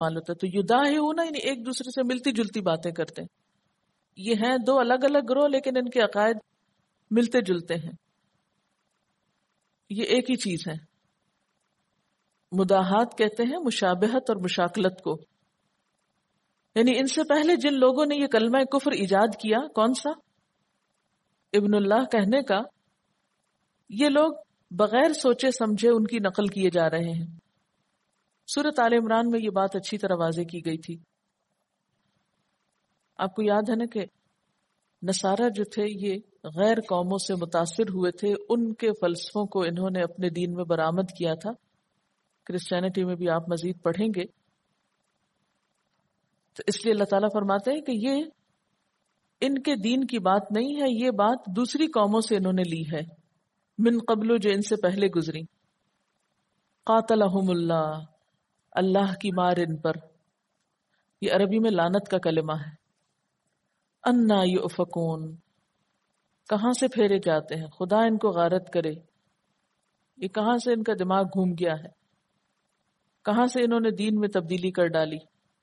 استعمال ہوتا ہے. تو یداہون یعنی ایک دوسرے سے ملتی جلتی باتیں کرتے ہیں. یہ ہیں دو الگ الگ گروہ لیکن ان کے عقائد ملتے جلتے ہیں. یہ ایک ہی چیز ہے. مداحات کہتے ہیں مشابہت اور مشاکلت کو. یعنی ان سے پہلے جن لوگوں نے یہ کلمہ کفر ایجاد کیا، کون سا؟ ابن اللہ کہنے کا، یہ لوگ بغیر سوچے سمجھے ان کی نقل کیے جا رہے ہیں. سورۃ آل عمران میں یہ بات اچھی طرح واضح کی گئی تھی. آپ کو یاد ہے نا کہ نصارہ جو تھے یہ غیر قوموں سے متاثر ہوئے تھے، ان کے فلسفوں کو انہوں نے اپنے دین میں برآمد کیا تھا. کرسچینٹی میں بھی آپ مزید پڑھیں گے. تو اس لیے اللہ تعالیٰ فرماتے ہیں کہ یہ ان کے دین کی بات نہیں ہے، یہ بات دوسری قوموں سے انہوں نے لی ہے، من قبل جو ان سے پہلے گزری. قاتلہم اللہ، اللہ کی مار ان پر. یہ عربی میں لعنت کا کلمہ ہے. انا یؤفکون، کہاں سے پھیرے جاتے ہیں، خدا ان کو غارت کرے. یہ کہاں سے ان کا دماغ گھوم گیا ہے، کہاں سے انہوں نے دین میں تبدیلی کر ڈالی.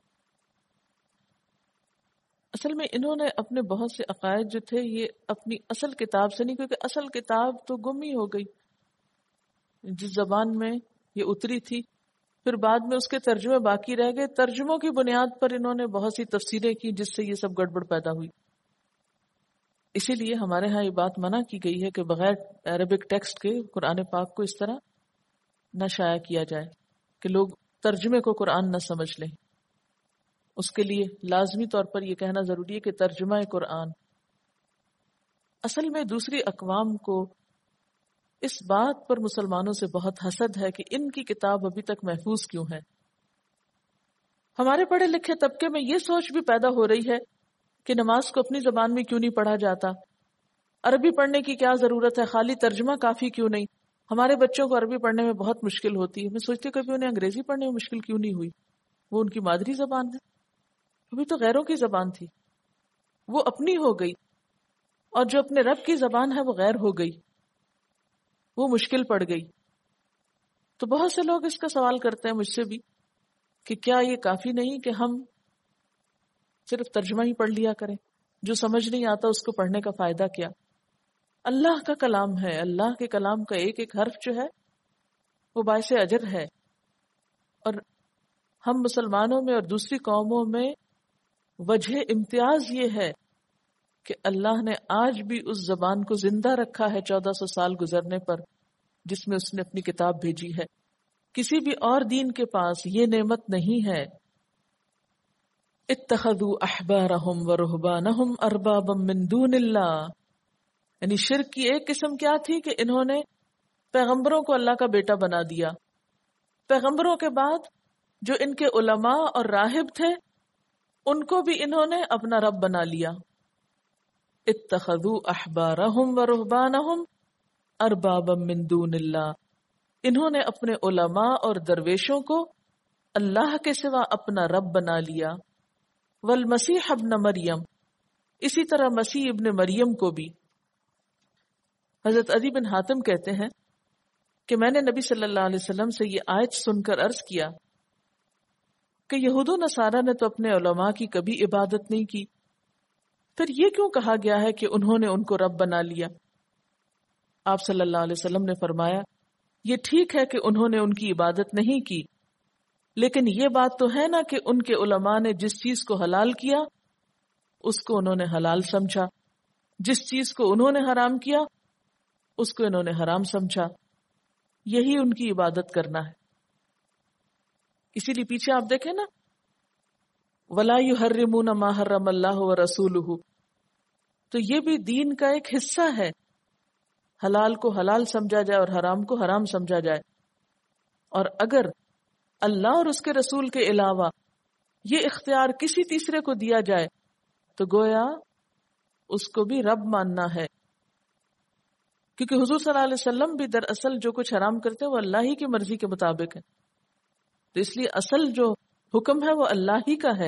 اصل میں انہوں نے اپنے بہت سے عقائد جو تھے یہ اپنی اصل کتاب سے نہیں، کیونکہ اصل کتاب تو گم ہی ہو گئی جس زبان میں یہ اتری تھی. پھر بعد میں اس کے ترجمے باقی رہ گئے، ترجموں کی بنیاد پر انہوں نے بہت سی تفسیریں کی جس سے یہ سب گڑبڑ پیدا ہوئی. اسی لیے ہمارے ہاں یہ بات منع کی گئی ہے کہ بغیر عربک ٹیکسٹ کے قرآن پاک کو اس طرح نہ شائع کیا جائے کہ لوگ ترجمے کو قرآن نہ سمجھ لیں. اس کے لیے لازمی طور پر یہ کہنا ضروری ہے کہ ترجمہ قرآن. اصل میں دوسری اقوام کو اس بات پر مسلمانوں سے بہت حسد ہے کہ ان کی کتاب ابھی تک محفوظ کیوں ہے. ہمارے پڑھے لکھے طبقے میں یہ سوچ بھی پیدا ہو رہی ہے کہ نماز کو اپنی زبان میں کیوں نہیں پڑھا جاتا، عربی پڑھنے کی کیا ضرورت ہے، خالی ترجمہ کافی کیوں نہیں. ہمارے بچوں کو عربی پڑھنے میں بہت مشکل ہوتی ہے. میں سوچتی ہوں کبھی انہیں انگریزی پڑھنے میں مشکل کیوں نہیں ہوئی، وہ ان کی مادری زبان ہے. ابھی تو غیروں کی زبان تھی، وہ اپنی ہو گئی، اور جو اپنے رب کی زبان ہے وہ غیر ہو گئی، وہ مشکل پڑ گئی. تو بہت سے لوگ اس کا سوال کرتے ہیں مجھ سے بھی کہ کیا یہ کافی نہیں کہ ہم صرف ترجمہ ہی پڑھ لیا کریں، جو سمجھ نہیں آتا اس کو پڑھنے کا فائدہ کیا. اللہ کا کلام ہے، اللہ کے کلام کا ایک ایک حرف جو ہے وہ باعث اجر ہے. اور ہم مسلمانوں میں اور دوسری قوموں میں وجہ امتیاز یہ ہے کہ اللہ نے آج بھی اس زبان کو زندہ رکھا ہے 1400 سال گزرنے پر جس میں اس نے اپنی کتاب بھیجی ہے. کسی بھی اور دین کے پاس یہ نعمت نہیں ہے. اتخذوا احبارهم ورهبانهم اربابا من دون اللہ، یعنی شرک کی ایک قسم کیا تھی کہ انہوں نے پیغمبروں کو اللہ کا بیٹا بنا دیا. پیغمبروں کے بعد جو ان کے علماء اور راہب تھے ان کو بھی انہوں نے اپنا رب بنا لیا. اتخذوا احبارهم ورهبانهم اربابا من دون اللہ، انہوں نے اپنے علماء اور درویشوں کو اللہ کے سوا اپنا رب بنا لیا. والمسیح ابن مریم، اسی طرح مسیح ابن مریم کو بھی. حضرت عدی بن حاتم کہتے ہیں کہ میں نے نبی صلی اللہ علیہ وسلم سے یہ آیت سن کر عرض کیا کہ یہود و نصارہ نے تو اپنے علماء کی کبھی عبادت نہیں کی، پھر یہ کیوں کہا گیا ہے کہ انہوں نے ان کو رب بنا لیا؟ آپ صلی اللہ علیہ وسلم نے فرمایا یہ ٹھیک ہے کہ انہوں نے ان کی عبادت نہیں کی، لیکن یہ بات تو ہے نا کہ ان کے علماء نے جس چیز کو حلال کیا اس کو انہوں نے حلال سمجھا، جس چیز کو انہوں نے حرام کیا اس کو انہوں نے حرام سمجھا. یہی ان کی عبادت کرنا ہے. اسی لیے پیچھے آپ دیکھیں نا وَلَا يُحَرِّمُونَ مَا حَرَّمَ اللَّهُ وَرَسُولُهُ، تو یہ بھی دین کا ایک حصہ ہے. حلال کو حلال سمجھا جائے اور حرام کو حرام سمجھا جائے. اور اگر اللہ اور اس کے رسول کے علاوہ یہ اختیار کسی تیسرے کو دیا جائے تو گویا اس کو بھی رب ماننا ہے، کیونکہ حضور صلی اللہ علیہ وسلم بھی دراصل جو کچھ حرام کرتے ہیں وہ اللہ ہی کی مرضی کے مطابق ہے. تو اس لیے اصل جو حکم ہے وہ اللہ ہی کا ہے.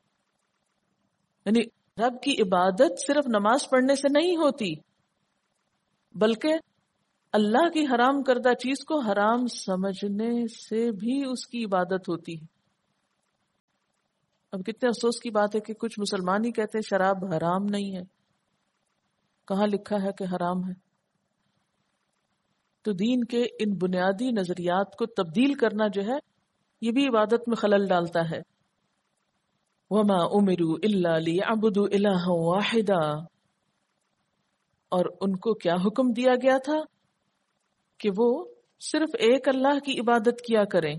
یعنی رب کی عبادت صرف نماز پڑھنے سے نہیں ہوتی، بلکہ اللہ کی حرام کردہ چیز کو حرام سمجھنے سے بھی اس کی عبادت ہوتی ہے. اب کتنے افسوس کی بات ہے کہ کچھ مسلمان ہی کہتے ہیں شراب حرام نہیں ہے. کہاں لکھا ہے کہ حرام ہے؟ تو دین کے ان بنیادی نظریات کو تبدیل کرنا جو ہے یہ بھی عبادت میں خلل ڈالتا ہے. وما امروا الا ليعبدوا الها واحدا، اور ان کو کیا حکم دیا گیا تھا کہ وہ صرف ایک اللہ کی عبادت کیا کریں.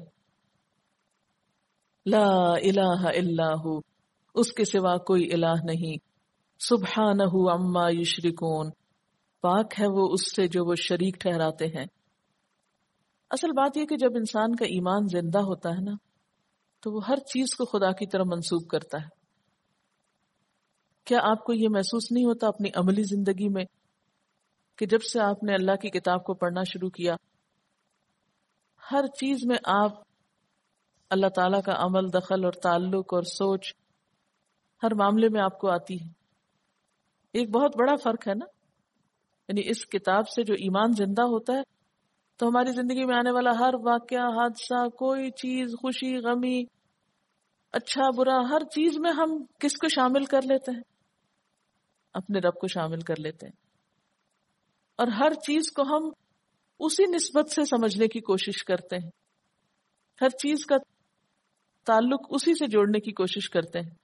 لا الہ الا ہو، اس کے سوا کوئی الہ نہیں. سبحانہ عما یشرکون، پاک ہے وہ اس سے جو وہ شریک ٹھہراتے ہیں. اصل بات یہ کہ جب انسان کا ایمان زندہ ہوتا ہے نا تو وہ ہر چیز کو خدا کی طرف منسوب کرتا ہے. کیا آپ کو یہ محسوس نہیں ہوتا اپنی عملی زندگی میں کہ جب سے آپ نے اللہ کی کتاب کو پڑھنا شروع کیا ہر چیز میں آپ اللہ تعالیٰ کا عمل، دخل اور تعلق اور سوچ ہر معاملے میں آپ کو آتی ہے. ایک بہت بڑا فرق ہے نا، یعنی اس کتاب سے جو ایمان زندہ ہوتا ہے تو ہماری زندگی میں آنے والا ہر واقعہ، حادثہ، کوئی چیز، خوشی، غمی، اچھا برا، ہر چیز میں ہم کس کو شامل کر لیتے ہیں؟ اپنے رب کو شامل کر لیتے ہیں، اور ہر چیز کو ہم اسی نسبت سے سمجھنے کی کوشش کرتے ہیں، ہر چیز کا تعلق اسی سے جوڑنے کی کوشش کرتے ہیں.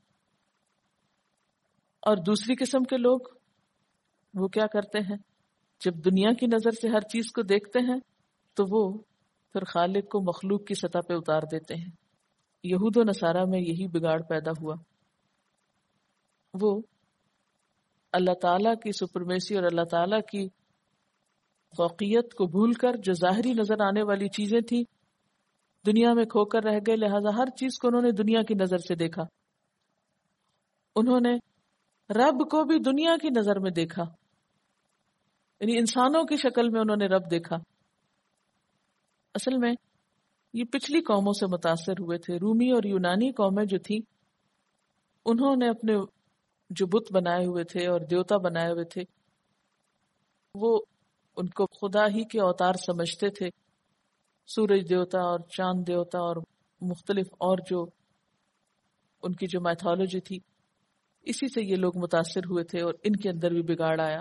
اور دوسری قسم کے لوگ وہ کیا کرتے ہیں؟ جب دنیا کی نظر سے ہر چیز کو دیکھتے ہیں تو وہ پھر خالق کو مخلوق کی سطح پہ اتار دیتے ہیں. یہود و نصارہ میں یہی بگاڑ پیدا ہوا. وہ اللہ تعالیٰ کی سپرمیسی اور اللہ تعالیٰ کی فوقیت کو بھول کر جو ظاہری نظر آنے والی چیزیں تھیں دنیا میں کھو کر رہ گئے. لہذا ہر چیز کو انہوں نے دنیا کی نظر سے دیکھا. انہوں نے رب کو بھی دنیا کی نظر میں دیکھا، یعنی انسانوں کی شکل میں انہوں نے رب دیکھا. اصل میں یہ پچھلی قوموں سے متاثر ہوئے تھے. رومی اور یونانی قومیں جو تھیں انہوں نے اپنے جو بت بنائے ہوئے تھے اور دیوتا بنائے ہوئے تھے وہ ان کو خدا ہی کے اوتار سمجھتے تھے. سورج دیوتا اور چاند دیوتا اور مختلف اور جو ان کی جو میتھولوجی تھی، اسی سے یہ لوگ متاثر ہوئے تھے اور ان کے اندر بھی بگاڑ آیا.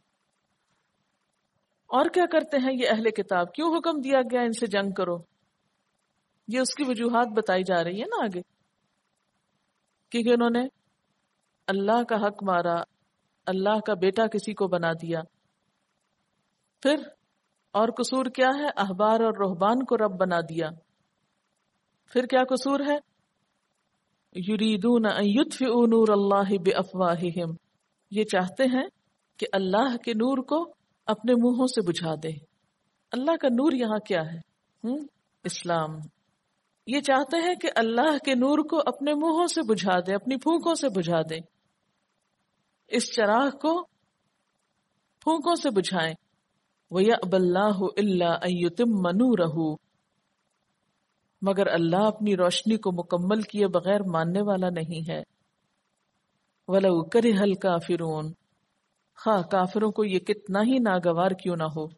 اور کیا کرتے ہیں یہ اہل کتاب؟ کیوں حکم دیا گیا ان سے جنگ کرو؟ یہ اس کی وجوہات بتائی جا رہی ہے نا آگے، کیونکہ انہوں نے اللہ کا حق مارا، اللہ کا بیٹا کسی کو بنا دیا. پھر اور قصور کیا ہے؟ احبار اور رہبان کو رب بنا دیا. پھر کیا قصور ہے؟ یریدون ان یطفئوا نور اللہ بافواہہم، یہ چاہتے ہیں کہ اللہ کے نور کو اپنے منہوں سے بجھا دیں. اللہ کا نور یہاں کیا ہے؟ اسلام. یہ چاہتے ہیں کہ اللہ کے نور کو اپنے منہوں سے بجھا دیں، اپنی پھونکوں سے بجھا دیں. اس چراغ کو پھونکوں سے بجھائیں. وَيَأْبَى اللَّهُ إِلَّا أَن يُتِمَّ نُورَهُ، مگر اللہ اپنی روشنی کو مکمل کیے بغیر ماننے والا نہیں ہے. وَلَوْ كَرِهَ الْكَافِرُونَ، خواہ کافروں کو یہ کتنا ہی ناگوار کیوں نہ ہو.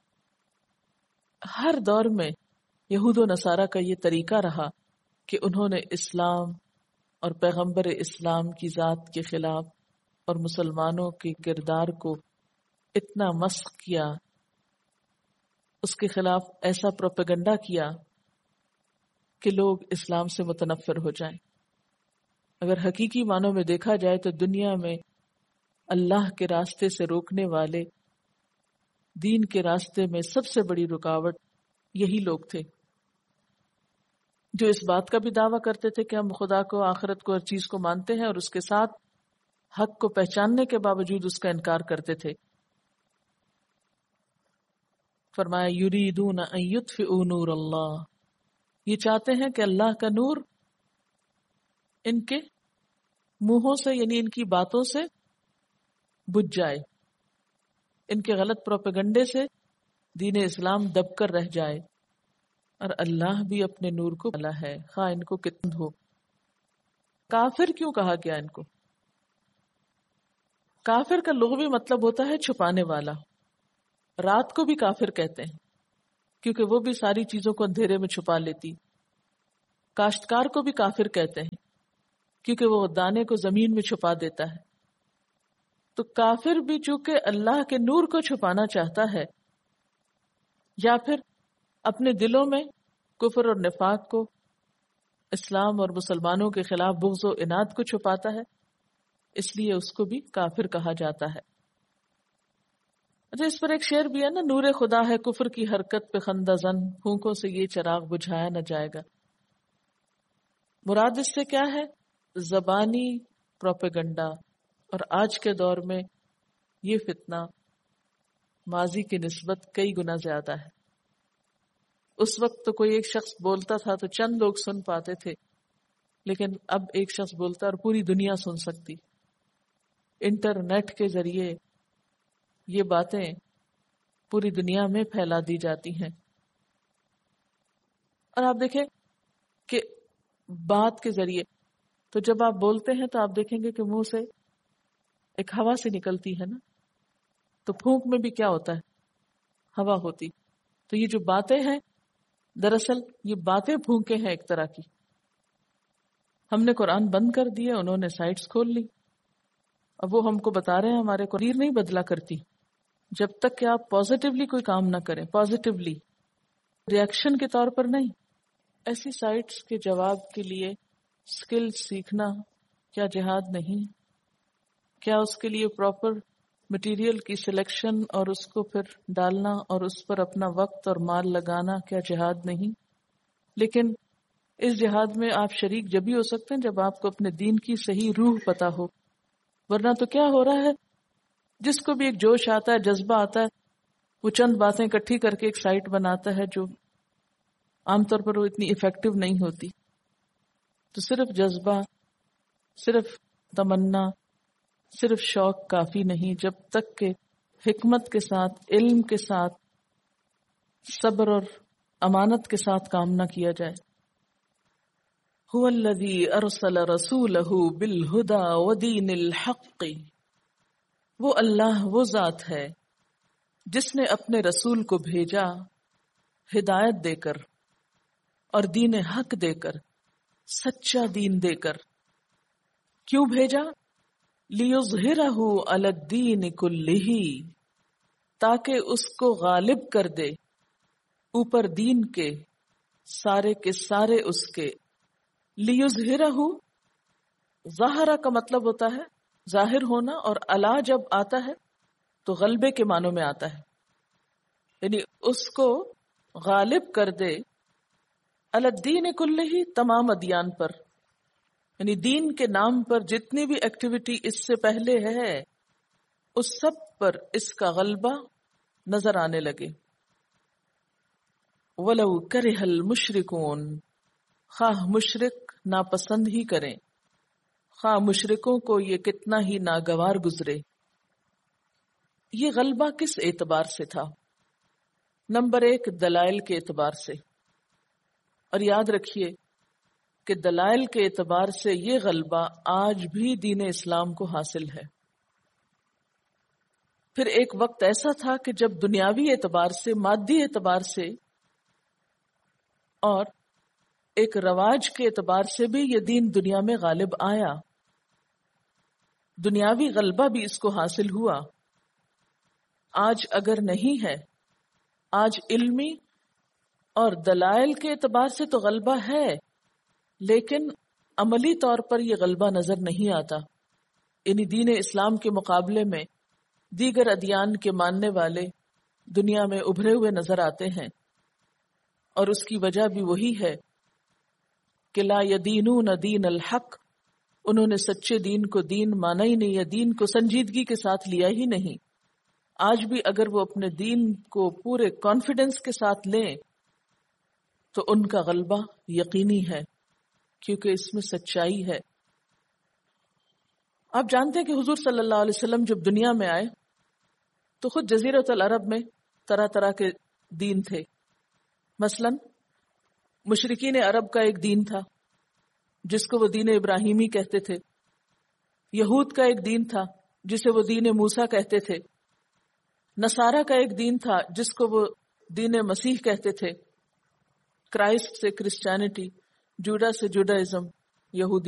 ہر دور میں یہود و نصارہ کا یہ طریقہ رہا کہ انہوں نے اسلام اور پیغمبر اسلام کی ذات کے خلاف اور مسلمانوں کے کردار کو اتنا مسخ کیا، اس کے خلاف ایسا پروپیگنڈا کیا کہ لوگ اسلام سے متنفر ہو جائیں. اگر حقیقی معنوں میں دیکھا جائے تو دنیا میں اللہ کے راستے سے روکنے والے، دین کے راستے میں سب سے بڑی رکاوٹ یہی لوگ تھے جو اس بات کا بھی دعویٰ کرتے تھے کہ ہم خدا کو، آخرت کو، ہر چیز کو مانتے ہیں، اور اس کے ساتھ حق کو پہچاننے کے باوجود اس کا انکار کرتے تھے. فرمایا یریدون ان یطفئوا نور اللہ، یہ چاہتے ہیں کہ اللہ کا نور ان کے منہوں سے، یعنی ان کی باتوں سے بجھ جائے، ان کے غلط پروپیگنڈے سے دین اسلام دب کر رہ جائے. اور اللہ بھی اپنے نور کو بھلا ہے، خواہ ان کو کتنا ہو. کافر کیوں کہا گیا ان کو؟ کافر کا لغوی مطلب ہوتا ہے چھپانے والا. رات کو بھی کافر کہتے ہیں کیونکہ وہ بھی ساری چیزوں کو اندھیرے میں چھپا لیتی. کاشتکار کو بھی کافر کہتے ہیں کیونکہ وہ دانے کو زمین میں چھپا دیتا ہے. تو کافر بھی چونکہ اللہ کے نور کو چھپانا چاہتا ہے، یا پھر اپنے دلوں میں کفر اور نفاق کو، اسلام اور مسلمانوں کے خلاف بغض و عناد کو چھپاتا ہے، اس لیے اس کو بھی کافر کہا جاتا ہے. اچھا، اس پر ایک شعر بھی ہے نا، نور خدا ہے کفر کی حرکت پہ خندہ زن، پھونکوں سے یہ چراغ بجھایا نہ جائے گا. مراد اس سے کیا ہے؟ زبانی پروپیگنڈا. اور آج کے دور میں یہ فتنہ ماضی کی نسبت کئی گنا زیادہ ہے. اس وقت تو کوئی ایک شخص بولتا تھا تو چند لوگ سن پاتے تھے، لیکن اب ایک شخص بولتا اور پوری دنیا سن سکتی. انٹرنیٹ کے ذریعے یہ باتیں پوری دنیا میں پھیلا دی جاتی ہیں. اور آپ دیکھیں کہ بات کے ذریعے، تو جب آپ بولتے ہیں تو آپ دیکھیں گے کہ منہ سے ایک ہوا سے نکلتی ہے نا، تو پھونک میں بھی کیا ہوتا ہے؟ ہوا ہوتی. تو یہ جو باتیں ہیں، دراصل یہ باتیں پھونکے ہیں ایک طرح کی. ہم نے قرآن بند کر دیا، انہوں نے سائٹس کھول لی. اب وہ ہم کو بتا رہے ہیں ہمارے کو تقریر نہیں بدلا کرتی جب تک کہ آپ پازیٹیولی کوئی کام نہ کریں، پازیٹیولی، ریئیکشن کے طور پر نہیں. ایسی سائٹس کے جواب کے لیے سکل سیکھنا کیا جہاد نہیں؟ کیا اس کے لیے پراپر مٹیریل کی سلیکشن اور اس کو پھر ڈالنا اور اس پر اپنا وقت اور مال لگانا کیا جہاد نہیں؟ لیکن اس جہاد میں آپ شریک جب بھی ہو سکتے ہیں جب آپ کو اپنے دین کی صحیح روح پتا ہو. ورنہ تو کیا ہو رہا ہے، جس کو بھی ایک جوش آتا ہے، جذبہ آتا ہے، وہ چند باتیں اکٹھی کر کے ایک سائٹ بناتا ہے جو عام طور پر وہ اتنی افیکٹو نہیں ہوتی. تو صرف جذبہ، صرف تمنا، صرف شوق کافی نہیں، جب تک کہ حکمت کے ساتھ، علم کے ساتھ، صبر اور امانت کے ساتھ کام نہ کیا جائے. هو الذی ارسل رسولہ بالہدی ودین الحق، وہ اللہ وہ ذات ہے جس نے اپنے رسول کو بھیجا ہدایت دے کر اور دین حق دے کر، سچا دین دے کر. کیوں بھیجا؟ لیظہرہ علی الدین کلہ، تاکہ اس کو غالب کر دے اوپر دین کے سارے اس کے. لیظہرہ، ظاہرہ کا مطلب ہوتا ہے ظاہر ہونا، اور علا جب آتا ہے تو غلبے کے معنوں میں آتا ہے، یعنی اس کو غالب کر دے علی الدین کلہ، تمام ادیان پر. یعنی دین کے نام پر جتنی بھی ایکٹیویٹی اس سے پہلے ہے اس سب پر اس کا غلبہ نظر آنے لگے. وَلَوْ كَرِهَ الْمُشْرِكُونَ، خواہ مشرک ناپسند ہی کریں، خواہ مشرکوں کو یہ کتنا ہی ناگوار گزرے. یہ غلبہ کس اعتبار سے تھا؟ نمبر 1، دلائل کے اعتبار سے. اور یاد رکھیے کہ دلائل کے اعتبار سے یہ غلبہ آج بھی دین اسلام کو حاصل ہے. پھر ایک وقت ایسا تھا کہ جب دنیاوی اعتبار سے، مادی اعتبار سے اور ایک رواج کے اعتبار سے بھی یہ دین دنیا میں غالب آیا، دنیاوی غلبہ بھی اس کو حاصل ہوا. آج اگر نہیں ہے، آج علمی اور دلائل کے اعتبار سے تو غلبہ ہے، لیکن عملی طور پر یہ غلبہ نظر نہیں آتا. یعنی دین اسلام کے مقابلے میں دیگر ادیان کے ماننے والے دنیا میں ابھرے ہوئے نظر آتے ہیں، اور اس کی وجہ بھی وہی ہے کہ لا یدینون دین الحق، انہوں نے سچے دین کو دین مانا ہی نہیں، یا دین کو سنجیدگی کے ساتھ لیا ہی نہیں. آج بھی اگر وہ اپنے دین کو پورے کانفیڈنس کے ساتھ لیں تو ان کا غلبہ یقینی ہے، کیونکہ اس میں سچائی ہے. آپ جانتے ہیں کہ حضور صلی اللہ علیہ وسلم جب دنیا میں آئے تو خود جزیرۃ العرب میں طرح طرح کے دین تھے. مثلا مشرکین عرب کا ایک دین تھا جس کو وہ دین ابراہیمی کہتے تھے. یہود کا ایک دین تھا جسے وہ دین موسیٰ کہتے تھے. نصارہ کا ایک دین تھا جس کو وہ دین مسیح کہتے تھے. کرائسٹ سے کرسچینٹی، جوڈا سے جوڈائزم، یہودی